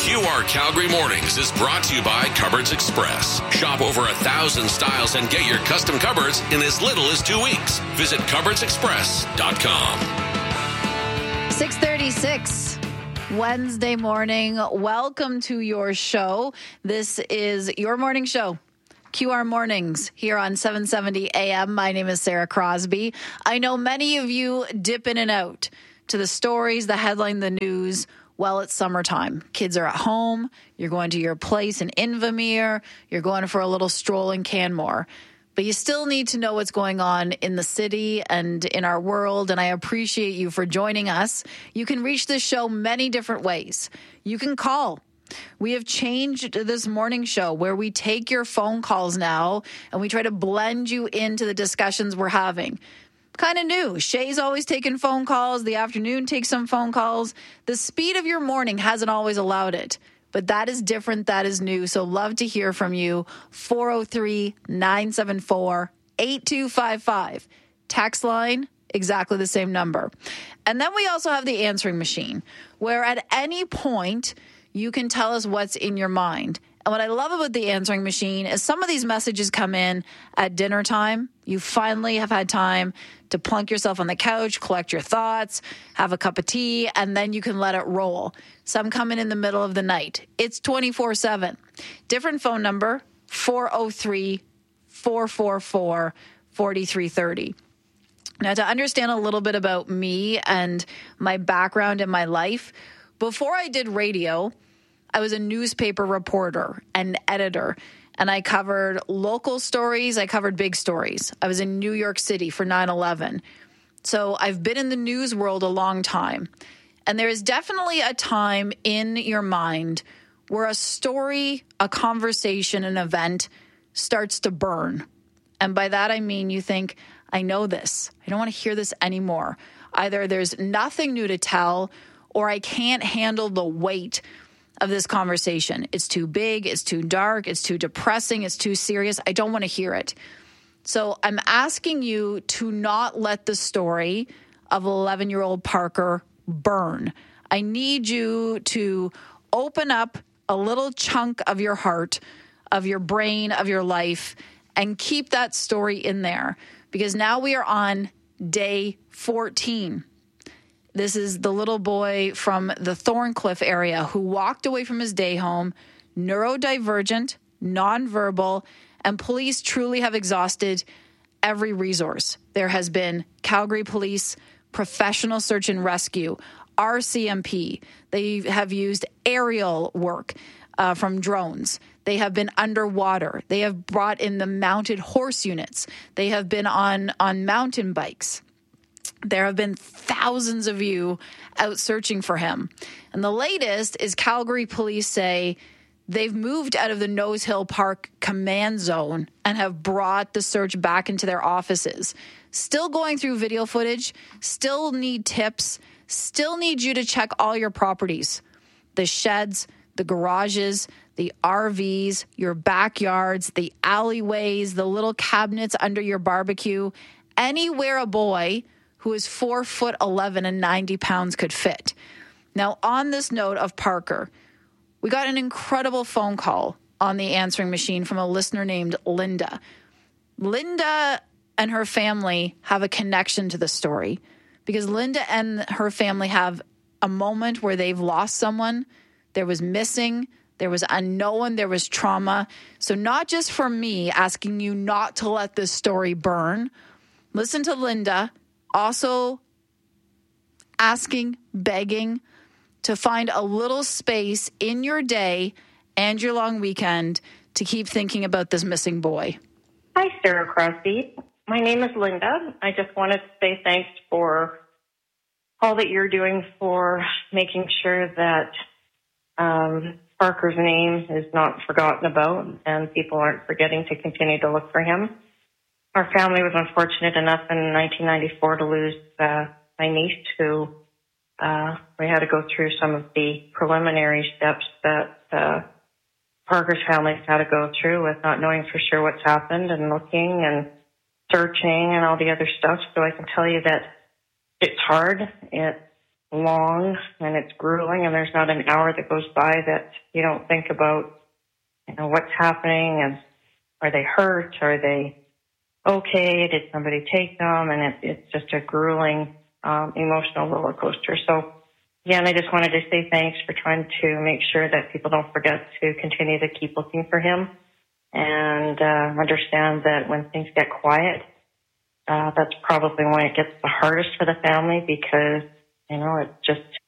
QR Calgary Mornings is brought to you by Cupboards Express. Shop over 1,000 styles and get your custom cupboards in as little as 2 weeks. Visit cupboardsexpress.com. 6:36 Wednesday morning. Welcome to your show. This is your morning show. QR Mornings here on 770 AM. My name is Sarah Crosby. I know many of you dip in and out to the stories, the headline, the news. Well, it's summertime. Kids are at home. You're going to your place in Invermere. You're going for a little stroll in Canmore. But you still need to know what's going on in the city and in our world, and I appreciate you for joining us. You can reach this show many different ways. You can call. We have changed this morning show where we take your phone calls now, and we try to blend you into the discussions we're having. Kind of new. Shay's always taking phone calls. The afternoon takes some phone calls. The speed of your morning hasn't always allowed it. But that is different. That is new. So love to hear from you. 403-974-8255. Text line, exactly the same number. And then we also have the answering machine, where at any point you can tell us what's in your mind. And what I love about the answering machine is some of these messages come in at dinner time. You finally have had time to plunk yourself on the couch, collect your thoughts, have a cup of tea, and then you can let it roll. Some come in the middle of the night. It's 24/7. Different phone number, 403-444-4330. Now, to understand a little bit about me and my background in my life, before I did radio, I was a newspaper reporter and editor, and I covered local stories. I covered big stories. I was in New York City for 9/11. So I've been in the news world a long time. And there is definitely a time in your mind where a story, a conversation, an event starts to burn. And by that, I mean you think, I know this. I don't want to hear this anymore. Either there's nothing new to tell, or I can't handle the weight of this conversation. It's too big, it's too dark, it's too depressing, it's too serious. I don't want to hear it. So I'm asking you to not let the story of 11-year-old Parker burn. I need you to open up a little chunk of your heart, of your brain, of your life, and keep that story in there. Because now we are on day 14. This is the little boy from the Thorncliffe area who walked away from his day home, neurodivergent, nonverbal, and police truly have exhausted every resource. There has been Calgary Police, professional search and rescue, RCMP. They have used aerial work from drones. They have been underwater. They have brought in the mounted horse units. They have been on mountain bikes. There have been thousands of you out searching for him. And the latest is Calgary Police say they've moved out of the Nose Hill Park command zone and have brought the search back into their offices. Still going through video footage, still need tips, still need you to check all your properties. The sheds, the garages, the RVs, your backyards, the alleyways, the little cabinets under your barbecue, anywhere a boy who is 4'11" and 90 pounds could fit. Now, on this note of Parker, we got an incredible phone call on the answering machine from a listener named Linda. Linda and her family have a connection to the story because Linda and her family have a moment where they've lost someone. There was missing, there was unknown, there was trauma. So not just for me asking you not to let this story burn, listen to Linda also asking, begging to find a little space in your day and your long weekend to keep thinking about this missing boy. Hi, Sarah Crosby. My name is Linda. I just wanted to say thanks for all that you're doing for making sure that Parker's name is not forgotten about and people aren't forgetting to continue to look for him. Our family was unfortunate enough in 1994 to lose my niece, who we had to go through some of the preliminary steps that Parker's family had to go through with not knowing for sure what's happened and looking and searching and all the other stuff. So I can tell you that it's hard. It's long and it's grueling, and there's not an hour that goes by that you don't think about, what's happening, and are they hurt? Are they okay? Did somebody take them? And it's just a grueling emotional roller coaster. So, again, I just wanted to say thanks for trying to make sure that people don't forget to continue to keep looking for him and understand that when things get quiet, that's probably when it gets the hardest for the family because, it just